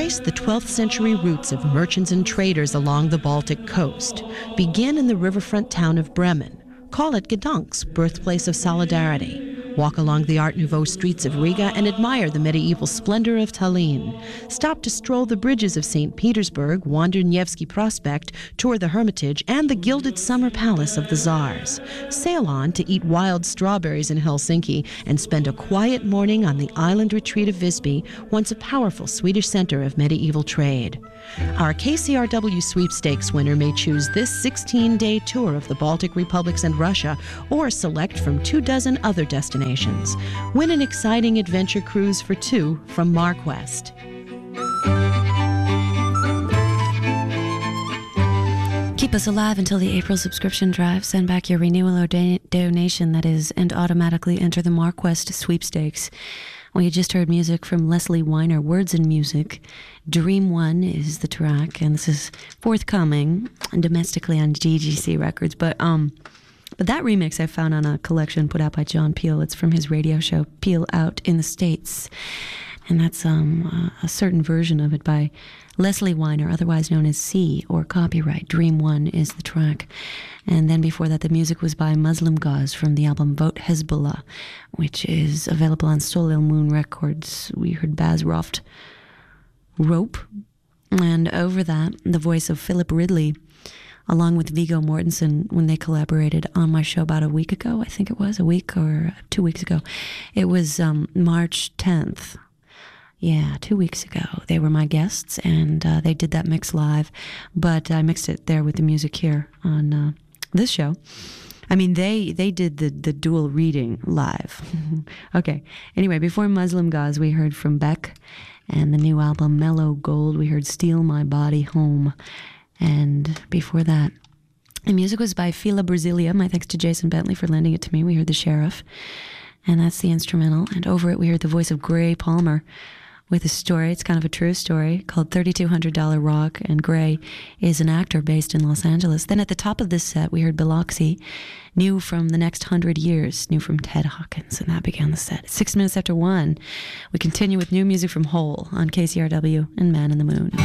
trace the 12th century roots of merchants and traders along the Baltic coast. Begin in the riverfront town of Bremen. Call it Gdansk's birthplace of solidarity. Walk along the Art Nouveau streets of Riga and admire the medieval splendor of Tallinn. Stop to stroll the bridges of St. Petersburg, wander Nevsky Prospect, tour the Hermitage and the gilded summer palace of the Tsars. Sail on to eat wild strawberries in Helsinki and spend a quiet morning on the island retreat of Visby, once a powerful Swedish center of medieval trade. Our KCRW sweepstakes winner may choose this 16-day tour of the Baltic republics and Russia, or select from 24 other destinations. Win an exciting adventure cruise for two from MarkWest. Keep us alive until the April subscription drive. Send back your renewal or donation, that is, and automatically enter the MarkWest sweepstakes. Well, you just heard music from Leslie Weiner, Words and Music. Dream One is the track, and this is forthcoming domestically on GGC Records. But that remix I found on a collection put out by John Peel. It's from his radio show, Peel Out in the States. And that's a certain version of it by Leslie Weiner, otherwise known as C, or Copyright. Dream One is the track. And then before that, the music was by Muslim Gauze from the album Vote Hezbollah, which is available on Soul Il Moon Records. We heard Baz Roft, Rope. And over that, the voice of Philip Ridley, along with Viggo Mortensen, when they collaborated on my show about a week ago. I think it was a week or 2 weeks ago. It was March 10th. Yeah, 2 weeks ago. They were my guests, and they did that mix live, but I mixed it there with the music here on this show. I mean, they did the dual reading live. Okay, anyway, before Muslim Gauze, we heard from Beck, and the new album Mellow Gold, we heard Steal My Body Home, and before that, the music was by Fila Brasilia. My thanks to Jason Bentley for lending it to me. We heard The Sheriff, and that's the instrumental, and over it we heard the voice of Gray Palmer, with a story. It's kind of a true story called $3,200 Rock, and Gray is an actor based in Los Angeles. Then at the top of this set, we heard Biloxi, New from the Next 100 Years, new from Ted Hawkins, and that began the set. 6 minutes after 1, we continue with new music from Hole on KCRW and Man in the Moon.